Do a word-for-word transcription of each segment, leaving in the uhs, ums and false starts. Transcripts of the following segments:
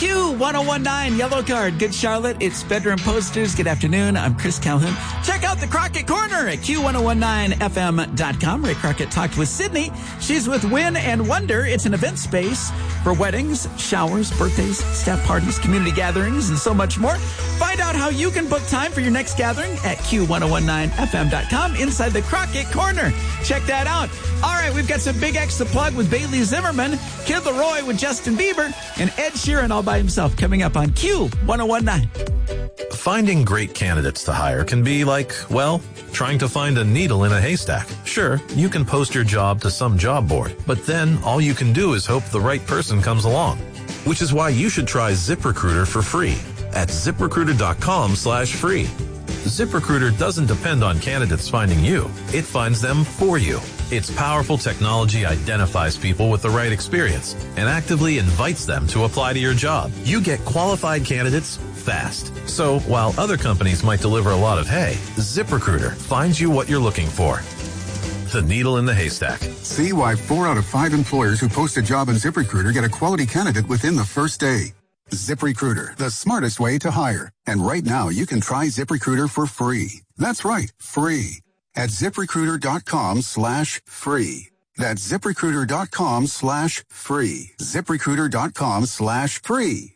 Q ten nineteen, Yellow Card, Good Charlotte. It's Bedroom Posters. Good afternoon. I'm Chris Calhoun. Check out the Crockett Corner at Q ten nineteen F M dot com. Ray Crockett talked with Sydney. She's with Win and Wonder. It's an event space for weddings, showers, birthdays, staff parties, community gatherings, and so much more. Find out how you can book time for your next gathering at Q ten nineteen F M dot com inside the Crockett Corner. Check that out. All right, we've got some Big X to plug with Bailey Zimmerman, Kid Laroi with Justin Bieber, and Ed Sheeran all by himself coming up on Q ten nineteen. Finding great candidates to hire can be like, well, trying to find a needle in a haystack. Sure, you can post your job to some job board, but then all you can do is hope the right person comes along. Which is why you should try ZipRecruiter for free at ZipRecruiter.com slash free. ZipRecruiter doesn't depend on candidates finding you. It finds them for you. Its powerful technology identifies people with the right experience and actively invites them to apply to your job. You get qualified candidates fast. So while other companies might deliver a lot of hay, ZipRecruiter finds you what you're looking for. The needle in the haystack. See why four out of five employers who post a job on ZipRecruiter get a quality candidate within the first day. ZipRecruiter, the smartest way to hire. And right now, you can try ZipRecruiter for free. That's right, free. At ZipRecruiter.com slash free. That's ZipRecruiter.com slash free. ZipRecruiter.com slash free.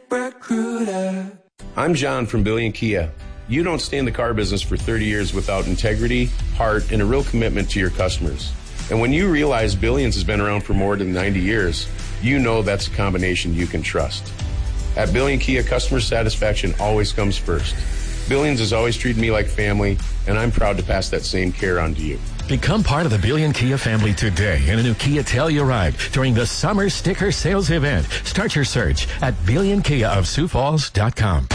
ZipRecruiter. I'm John from Billion Kia. You don't stay in the car business for thirty years without integrity, heart, and a real commitment to your customers. And when you realize Billions has been around for more than ninety years, you know that's a combination you can trust. At Billion Kia, customer satisfaction always comes first. Billions has always treated me like family, and I'm proud to pass that same care on to you. Become part of the Billion Kia family today in a new Kia Telluride during the Summer Sticker Sales Event. Start your search at billion kia of sioux falls dot com.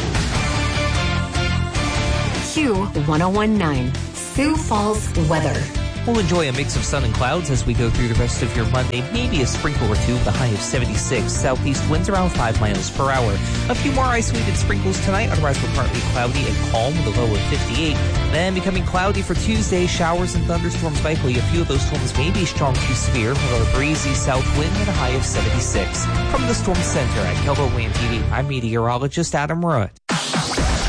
Q ten nineteen, Sioux Falls weather. We'll enjoy a mix of sun and clouds as we go through the rest of your Monday. Maybe a sprinkle or two, the high of seventy-six. Southeast winds around five miles per hour. A few more isolated sprinkles tonight. Otherwise, we're partly cloudy and calm with a low of fifty-eight. Then becoming cloudy for Tuesday. Showers and thunderstorms likely. A few of those storms may be strong to severe with a breezy south wind and a high of seventy-six. From the Storm Center at Keller Williams T V, I'm meteorologist Adam Rudd.